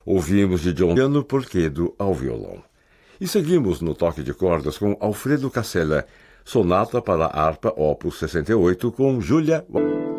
Ouvimos de John Piano Porquedo ao violão. E seguimos no toque de cordas com Alfredo Casella, Sonata para harpa Opus 68, com Júlia...